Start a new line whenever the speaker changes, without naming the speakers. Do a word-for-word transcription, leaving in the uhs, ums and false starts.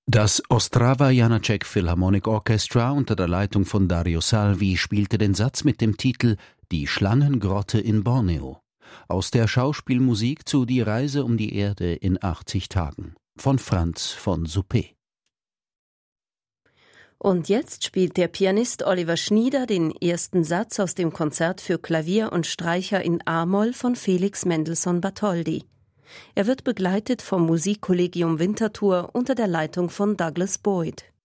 Das Ostrava Janáček Philharmonic Orchestra unter der Leitung von Dario Salvi spielte den Satz mit dem Titel »Die Schlangengrotte in Borneo« aus der Schauspielmusik zu »Die Reise um die Erde in achtzig Tagen« von Franz von Suppé.
Und jetzt spielt der Pianist Oliver Schnieder den ersten Satz aus dem Konzert für Klavier und Streicher in a-Moll von Felix Mendelssohn Bartholdy. Er wird begleitet vom Musikkollegium Winterthur unter der Leitung von Douglas Boyd.